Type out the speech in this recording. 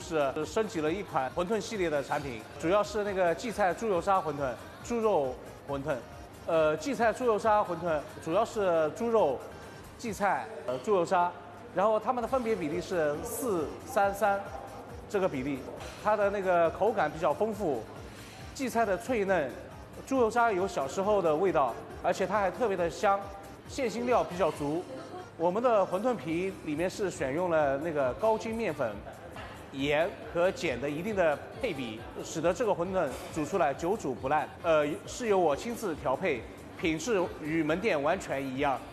是升级了一款馄饨系列的产品，主要是那个荠菜猪油沙馄饨、猪肉馄饨。荠菜猪油沙馄饨主要是猪肉、荠菜、猪油沙，然后它们的分别比例是4:3:3这个比例，它的那个口感比较丰富，荠菜的脆嫩，猪油沙有小时候的味道，而且它还特别的香，馅心料比较足。我们的馄饨皮里面是选用了那个高筋面粉、盐和碱的一定的配比，使得这个馄饨煮出来久煮不烂。是由我亲自调配，品质与门店完全一样。